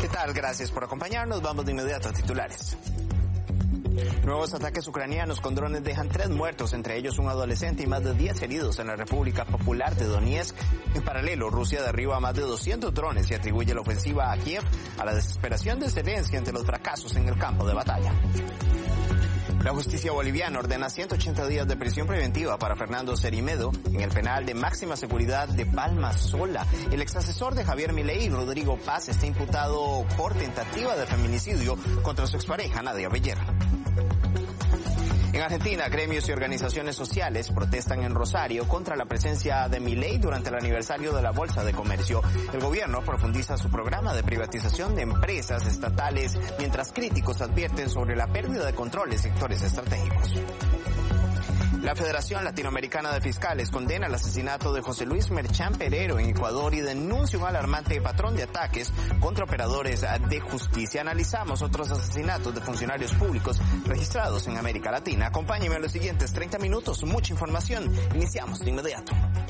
tal? Gracias por acompañarnos. Vamos de inmediato a titulares. Nuevos ataques ucranianos con drones dejan 3 muertos, entre ellos un adolescente, y más de 10 heridos en la República Popular de Donetsk. En paralelo, Rusia derriba más de 200 drones y atribuye la ofensiva a Kiev a la desesperación de Zelensky ante los fracasos en el campo de batalla. La justicia boliviana ordena 180 días de prisión preventiva para Fernando Cerimedo en el penal de máxima seguridad de Palma Sola. El exasesor de Javier Milei, Rodrigo Paz, está imputado por tentativa de feminicidio contra su expareja, Nadia Beller. En Argentina, gremios y organizaciones sociales protestan en Rosario contra la presencia de Milei durante el aniversario de la Bolsa de Comercio. El gobierno profundiza su programa de privatización de empresas estatales, mientras críticos advierten sobre la pérdida de control en sectores estratégicos. La Federación Latinoamericana de Fiscales condena el asesinato de José Luis Merchán Perero en Ecuador y denuncia un alarmante patrón de ataques contra operadores de justicia. Analizamos otros asesinatos de funcionarios públicos registrados en América Latina. Acompáñenme en los siguientes 30 minutos. Mucha información. Iniciamos de inmediato.